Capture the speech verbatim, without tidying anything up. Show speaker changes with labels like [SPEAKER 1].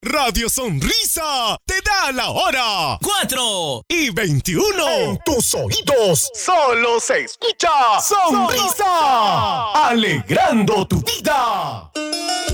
[SPEAKER 1] Radio Sonrisa te da la hora.
[SPEAKER 2] Cuatro
[SPEAKER 1] y veintiuno.
[SPEAKER 3] En tus oídos solo se escucha Sonrisa, alegrando tu vida.